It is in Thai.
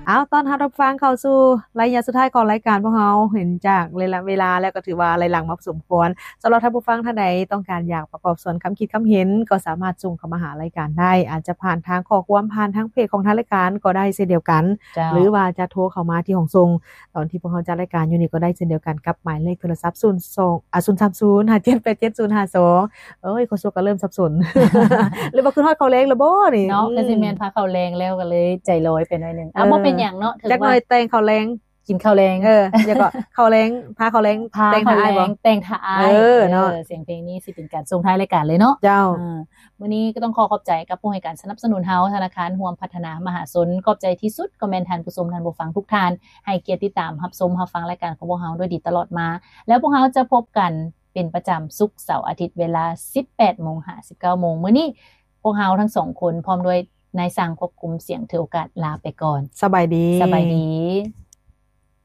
เอาตอนรับฟังเข้าสู่ระยะสุดท้ายของรายการพวกเราเห็นจากเวลาแล้วก็ถือว่าไหลหลังมาพอสมควรสำหรับท่านผู้ฟังท่านใดต้องการอยากประกอบส่วนคำคิดคำเห็นก็สามารถส่งเข้ามาหารายการได้อาจจะผ่านทางข้อความผ่านทางเพจของทางรายการก็ได้เช่นเดียวกันเจ้าหรือว่าจะโทรเข้ามาที่ห้องส่งตอนที่พวกเราจัดรายการอยู่นี่ก็ได้เช่นเดียวกันกับหมายเลขโทรศัพท์03057875052โฆษกก็เริ่มสับสน หรือว่าขึ้นฮอดเขาแรงแล้วบ่นี่เนาะก็สิแม่นพาข้าวแรงแล้วก็เลยใจลอยไปหน่อยนึงบ่เป็นหยังเนาะถือจักหน่ว่าอยแต่งเขาแรงกินข้าวแรงเดี๋ยวก็เขาแรงพาเขาแรงพาแต่งข้าทาว อ้ายแรบ่งแต่งท่าอ้ายเนาะเสียงเพลงนี้สิเป็นการส่งท้ายรายการเลยเนาะเจ้ามื้อนี้ก็ต้องขอบใจกับผู้ให้การสนับสนุนเฮาธนาคารร่วมพัฒนามหาชนขอบใจที่สุดก็แม่นท่านผู้ชมท่านผู้ฟังทุกท่านให้เกียรติติดตามรับชมรับฟังรายการของพวกเฮาด้วยดีตลอดมาแล้วพวกเฮาจะพบกันเป็นประจำศุกร์เสาร์อาทิตย์เวลา 18:00 น 19:00 นมื้อนี้พวกเฮาทั้ง2คนพร้อมด้วยนายสั่งควบคุมเสียงถือโอกาสลาไปก่อนสบายดีสบายดี